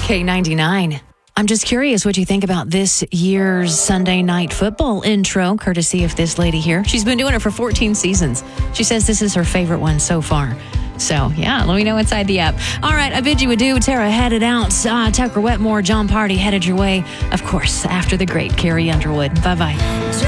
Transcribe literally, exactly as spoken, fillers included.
K ninety-nine. I'm just curious what you think about this year's Sunday Night Football intro, courtesy of this lady here. She's been doing it for fourteen seasons. She says this is her favorite one so far. So, yeah, let me know inside the app. All right, I bid you adieu. Tara headed out. Uh, Tucker Wetmore, John Party headed your way. Of course, after the great Carrie Underwood. Bye-bye.